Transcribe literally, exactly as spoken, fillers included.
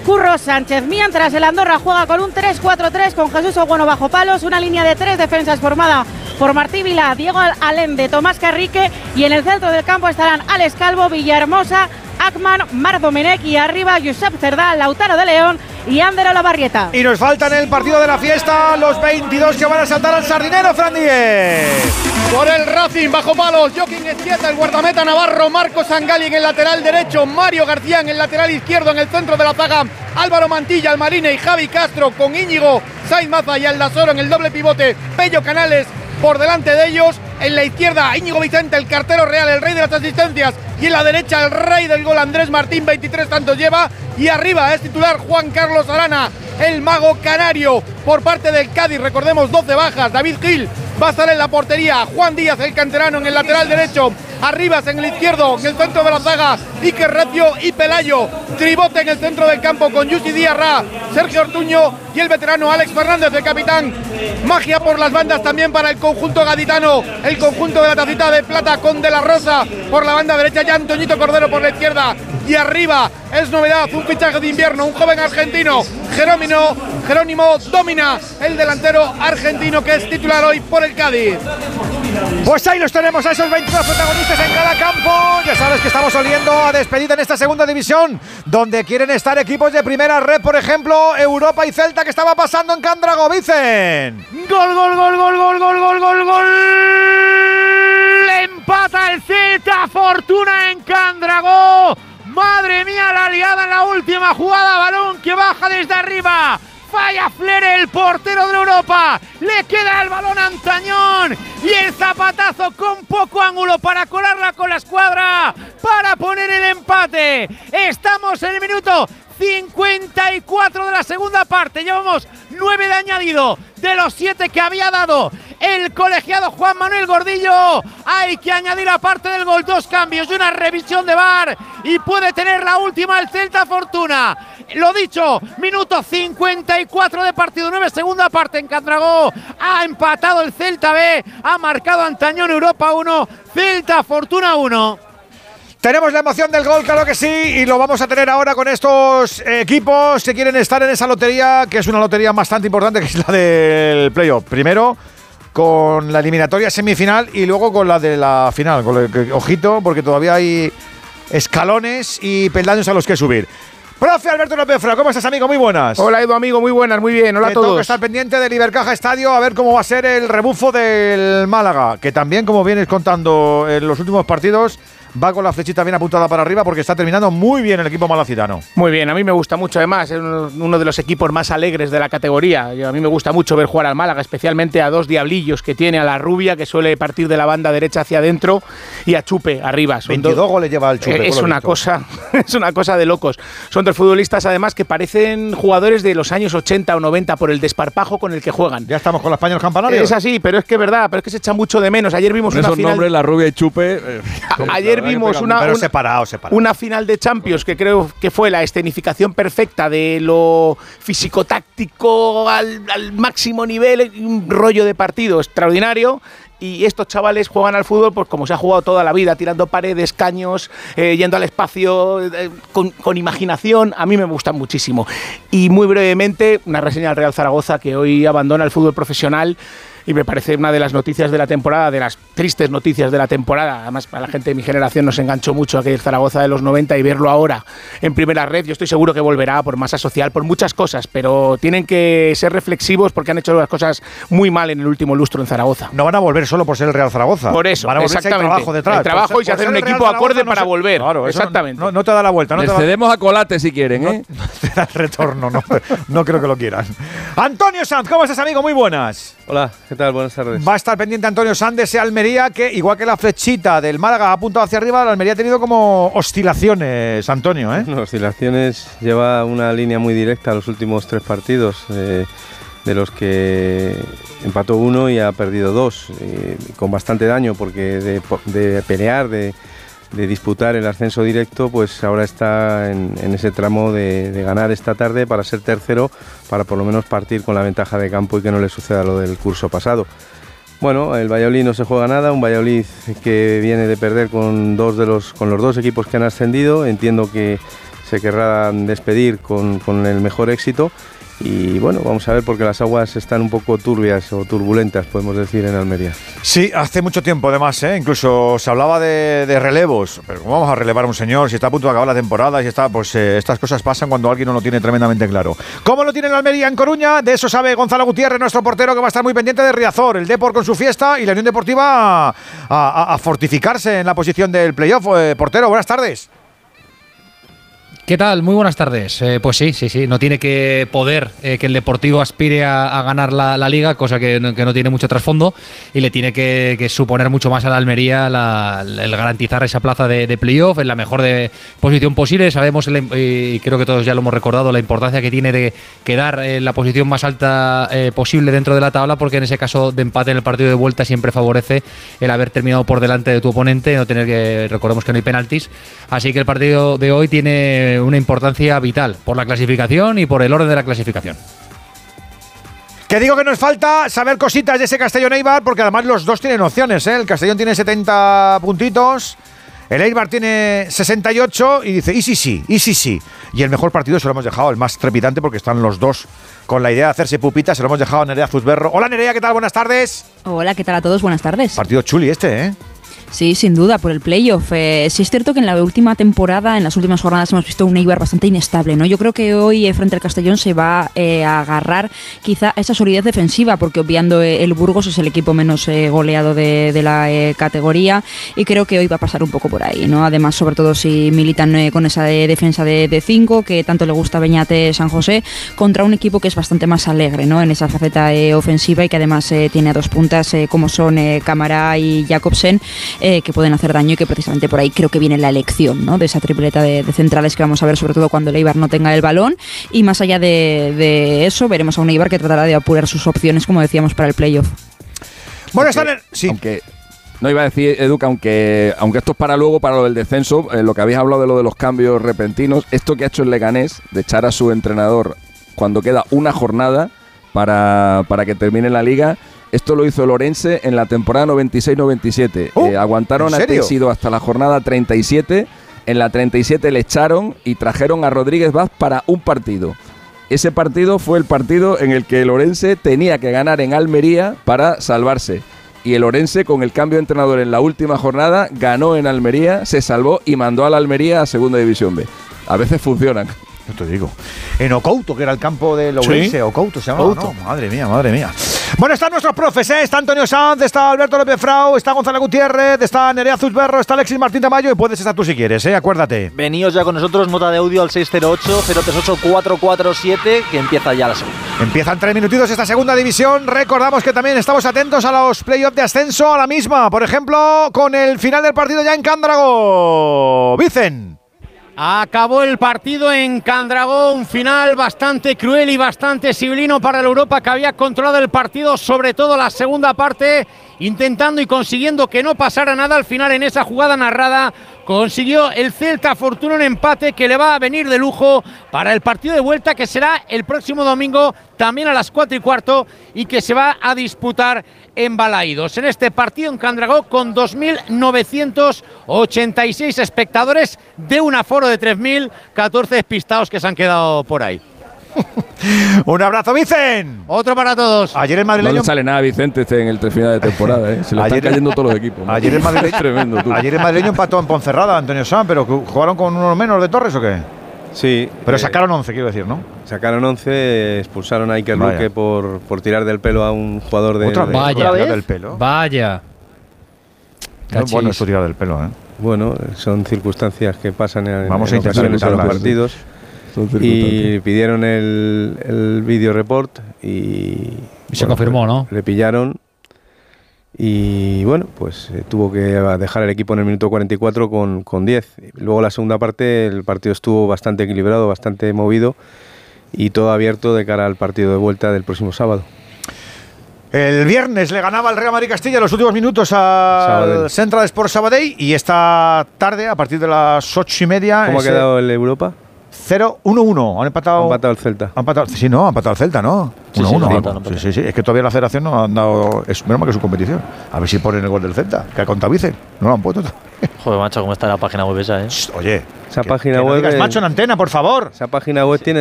Curro Sánchez. Mientras el Andorra juega con un tres cuatro tres con Jesús Ogüeno bajo palos, una línea de tres defensas formada por Martí Vilá, Diego Allende, Tomás Carrique, y en el centro del campo estarán Alex Calvo, Villahermosa, Akman, Marc Domenech, y arriba Josep Cerdá, Lautaro de León y Ander Olavarrieta. Y nos faltan en el partido de la fiesta los veintidós que van a saltar al Sardinero, Fran Díez. Por el Racing, bajo palos, Joaquín Ezquieta, el guardameta navarro, Marcos Sangali en el lateral derecho, Mario García en el lateral izquierdo, en el centro de la zaga, Álvaro Mantilla, Almarine y Javi Castro, con Íñigo Sainz Maza y Aldasoro en el doble pivote, Pello Canales por delante de ellos. En la izquierda, Íñigo Vicente, el cartero real, el rey de las asistencias, y en la derecha, el rey del gol, Andrés Martín, veintitrés tantos lleva, y arriba es titular Juan Carlos Arana, el mago canario. Por parte del Cádiz, recordemos, doce bajas, David Gil va a estar en la portería, Juan Díaz, el canterano, en el lateral derecho, Arribas en el izquierdo, en el centro de la zaga, Iker Recio y Pelayo, tribote en el centro del campo con Yusi Diarra, Sergio Ortuño y el veterano Alex Fernández, el capitán. Magia por las bandas también para el conjunto gaditano, el conjunto de la tacita de plata con De la Rosa por la banda derecha, ya Antoñito Cordero por la izquierda, y arriba es novedad, un fichaje de invierno, un joven argentino, Jerónimo, Jerónimo Domina, el delantero argentino que es titular hoy por el Cádiz. Pues ahí los tenemos, a esos veintidós protagonistas en cada campo. Ya sabes que estamos oliendo a despedida en esta segunda división, donde quieren estar equipos de primera red, por ejemplo, Europa y Celta. ¿Qué estaba pasando en Candragó, Vicen? Gol, gol, gol, gol, gol, gol, gol, gol, gol. Empata el Celta, Fortuna en Candragó. Madre mía, la liada en la última jugada, balón que baja desde arriba. Falla Flere, el portero de Europa. Le queda el balón a Antañón. Y el zapatazo con poco ángulo para colarla con la escuadra. Para poner el empate. Estamos en el minuto cincuenta y cuatro de la segunda parte. Llevamos nueve de añadido de los siete que había dado el colegiado Juan Manuel Gordillo. Hay que añadir, aparte del gol, dos cambios y una revisión de V A R. Y puede tener la última el Celta Fortuna. Lo dicho, minuto cincuenta y cuatro de partido, nueve segunda parte en Candragó. Ha empatado el Celta B, ha marcado Antañón, Europa uno, Celta Fortuna uno. Tenemos la emoción del gol, claro que sí, y lo vamos a tener ahora con estos equipos que quieren estar en esa lotería, que es una lotería bastante importante, que es la del playoff. Primero con la eliminatoria semifinal y luego con la de la final. Con el, ojito, porque todavía hay escalones y peldaños a los que subir. Profe Alberto López Fra, ¿cómo estás, amigo? Muy buenas. Hola, Edu, amigo, muy buenas, muy bien, hola a todos. Tengo que estar pendiente del Ibercaja Estadio a ver cómo va a ser el rebufo del Málaga, que también, como vienes contando en los últimos partidos, va con la flechita bien apuntada para arriba porque está terminando muy bien el equipo malacitano. Muy bien, a mí me gusta mucho, además, es uno de los equipos más alegres de la categoría. A mí me gusta mucho ver jugar al Málaga, especialmente a dos diablillos que tiene, a la Rubia, que suele partir de la banda derecha hacia adentro, y a Chupe arriba. Son veintidós dos, goles lleva el Chupe. Es una cosa, es una cosa de locos. Son dos futbolistas, además, que parecen jugadores de los años ochenta o noventa por el desparpajo con el que juegan. Ya estamos con la España en los campanarios. Es así, pero es que es verdad, pero es que se echa mucho de menos. Ayer vimos una esos final. nombres, la Rubia y Chupe. Eh, Ayer vimos una, pero una, separado, separado. una final de Champions que creo que fue la escenificación perfecta de lo físico-táctico al, al máximo nivel, un rollo de partido extraordinario. Y estos chavales juegan al fútbol pues como se ha jugado toda la vida, tirando paredes, caños, eh, yendo al espacio, eh, con, con imaginación. A mí me gustan muchísimo. Y muy brevemente, una reseña al Real Zaragoza, que hoy abandona el fútbol profesional. Y me parece una de las noticias de la temporada, de las tristes noticias de la temporada. Además, para la gente de mi generación nos enganchó mucho aquel Zaragoza de los noventa, y verlo ahora en primera red, yo estoy seguro que volverá por masa social, por muchas cosas, pero tienen que ser reflexivos porque han hecho las cosas muy mal en el último lustro en Zaragoza. No van a volver solo por ser el Real Zaragoza. Por eso, van a volver, exactamente. Si hay trabajo detrás. Hay trabajo y se hace un equipo acorde no para se, volver. Claro, exactamente. No, no te da la vuelta. No Les te da, cedemos a Colate si quieren, ¿eh? No, no te da el retorno, no, no creo que lo quieran. Antonio Sanz, ¿cómo estás, amigo? Muy buenas. Hola, ¿qué tal? Buenas tardes. Va a estar pendiente Antonio Sanz de ese Almería que, igual que la flechita del Málaga ha apuntado hacia arriba, la Almería ha tenido como oscilaciones, Antonio, ¿eh? No, oscilaciones, lleva una línea muy directa los últimos tres partidos, eh, de los que empató uno y ha perdido dos, eh, con bastante daño, porque de, de pelear, de, de disputar el ascenso directo, pues ahora está en, en ese tramo de, de ganar esta tarde para ser tercero, para por lo menos partir con la ventaja de campo y que no le suceda lo del curso pasado. Bueno, el Valladolid no se juega nada, un Valladolid que viene de perder con dos de los con los dos equipos que han ascendido. Entiendo que se querrán despedir con, con el mejor éxito. Y bueno, vamos a ver porque las aguas están un poco turbias o turbulentas, podemos decir, en Almería. Sí, hace mucho tiempo además, ¿eh? Incluso se hablaba de, de relevos. Pero ¿cómo vamos a relevar a un señor si está a punto de acabar la temporada? Y está, pues eh, estas cosas pasan cuando alguien no lo tiene tremendamente claro. ¿Cómo lo tiene en Almería, en Coruña? De eso sabe Gonzalo Gutiérrez, nuestro portero, que va a estar muy pendiente de Riazor, el Depor con su fiesta y la Unión Deportiva a, a, a fortificarse en la posición del playoff. Eh, portero, buenas tardes. ¿Qué tal? Muy buenas tardes. Eh, pues sí, sí, sí. No tiene que poder eh, que el Deportivo aspire a, a ganar la, la Liga, cosa que no, que no tiene mucho trasfondo, y le tiene que, que suponer mucho más a la Almería la, el garantizar esa plaza de, de playoff en la mejor de posición posible. Sabemos, y creo que todos ya lo hemos recordado, la importancia que tiene de quedar en la posición más alta eh, posible dentro de la tabla, porque en ese caso de empate en el partido de vuelta siempre favorece el haber terminado por delante de tu oponente, no tener que, recordemos que no hay penaltis. Así que el partido de hoy tiene una importancia vital por la clasificación y por el orden de la clasificación. Que digo que nos falta saber cositas de ese Castellón-Eibar, porque además los dos tienen opciones, ¿eh? El Castellón tiene setenta puntitos, el Eibar tiene sesenta y ocho y dice, y sí, sí, y sí, sí. Y el mejor partido se lo hemos dejado, el más trepidante, porque están los dos con la idea de hacerse pupitas, se lo hemos dejado a Nerea Zuzberro. Hola Nerea, ¿qué tal? Buenas tardes. Hola, ¿qué tal a todos? Buenas tardes. Partido chuli este, ¿eh? Sí, sin duda, por el playoff. Eh, sí es cierto que en la última temporada, en las últimas jornadas, hemos visto un Eibar bastante inestable, ¿no? Yo creo que hoy, eh, frente al Castellón, se va eh, a agarrar quizá a esa solidez defensiva, porque obviando eh, el Burgos es el equipo menos eh, goleado de, de la eh, categoría, y creo que hoy va a pasar un poco por ahí, ¿no? Además, sobre todo si militan eh, con esa de defensa de cinco, que tanto le gusta a Beñate San José, contra un equipo que es bastante más alegre, ¿no? En esa faceta eh, ofensiva, y que además eh, tiene a dos puntas eh, como son eh, Camará y Jacobsen, Eh, que pueden hacer daño, y que precisamente por ahí creo que viene la elección, ¿no? De esa tripleta de, de centrales que vamos a ver, sobre todo cuando el Eibar no tenga el balón. Y más allá de, de eso, veremos a un Eibar que tratará de apurar sus opciones, como decíamos, para el playoff. Bueno, están en... Sí. Aunque, no iba a decir, Edu, que aunque, aunque esto es para luego, para lo del descenso, eh, lo que habéis hablado de lo de los cambios repentinos, esto que ha hecho el Leganés, de echar a su entrenador cuando queda una jornada para, para que termine la Liga. Esto lo hizo el Orense en la temporada noventa y seis noventa y siete. Oh, eh, aguantaron a Teixido hasta la jornada treinta y siete. En la treinta y siete le echaron y trajeron a Rodríguez Vaz para un partido. Ese partido fue el partido en el que el Orense tenía que ganar en Almería para salvarse. Y el Orense, con el cambio de entrenador en la última jornada, ganó en Almería, se salvó y mandó a la Almería a Segunda División B. A veces funcionan. Yo te digo. En Ocouto, que era el campo del Ourense. ¿Sí? Ocouto se llama, ¿no? Madre mía, madre mía. Bueno, están nuestros profes, ¿eh? Está Antonio Sanz, está Alberto López Frau, está Gonzalo Gutiérrez, está Nerea Zuzberro, está Alexis Martín Tamayo, y puedes estar tú si quieres, ¿eh? Acuérdate. Veníos ya con nosotros, nota de audio al seis cero ocho, cero tres ocho, cuatro cuatro siete, que empieza ya la segunda. Empiezan tres minutitos esta segunda división. Recordamos que también estamos atentos a los playoffs de ascenso a la misma. Por ejemplo, con el final del partido ya en Cándrago. Vicen. Acabó el partido en Candragó, un final bastante cruel y bastante sibilino para la Europa, que había controlado el partido, sobre todo la segunda parte, intentando y consiguiendo que no pasara nada. Al final, en esa jugada narrada, consiguió el Celta Fortuna un empate que le va a venir de lujo para el partido de vuelta, que será el próximo domingo, también a las cuatro y cuarto, y que se va a disputar en Balaídos. En este partido en Candragó, con dos mil novecientos ochenta y seis espectadores, de un aforo de tres mil, catorce despistados que se han quedado por ahí. Un abrazo, Vicen. Otro para todos. Ayer el madrileño... No le sale nada a Vicente este en el tres final de temporada, ¿eh? Se le ayer están cayendo todos los equipos. Ayer el madrileño... Tremendo, tú. Ayer el madrileño empató en Ponferrada, Antonio Sanz, pero ¿jugaron con uno menos de Torres o qué? Sí. Pero eh, sacaron once, quiero decir, ¿no? Sacaron once, expulsaron a Iker Luque por, por tirar del pelo a un jugador de... ¿Otra vez? Vaya. ¿Otra vez? Del pelo? Vaya. No es bueno esto tirar del pelo, ¿eh? Bueno, son circunstancias que pasan en, Vamos en a intentar ocasiones en los evitarlas. partidos. Y pidieron el, el video report y, Y se bueno, confirmó, ¿no? Le pillaron y bueno, pues eh, tuvo que dejar el equipo en el minuto cuarenta y cuatro con, con diez. Luego la segunda parte el partido estuvo bastante equilibrado, bastante movido y todo abierto de cara al partido de vuelta del próximo sábado. El viernes le ganaba el Real Madrid Castilla en los últimos minutos al Sabadell. Central Sports Sabadell, y esta tarde, a partir de las ocho y media... ¿Cómo ese... ha quedado el Europa? cero uno uno. Han empatado. Ha empatado el Celta. Ha empatado, sí, no, ha empatado el Celta, ¿no? Sí, uno sí, uno. no, no, no, no, sí, sí, sí. Es que todavía la federación no han dado. Es menos mal que su competición. A ver si ponen el gol del Celta, que contabilicen. No lo han puesto. Joder, macho, cómo está la página web esa, ¿eh? Oye, Esa que, página que no web. digas es- macho en antena, por favor. Esa página web tiene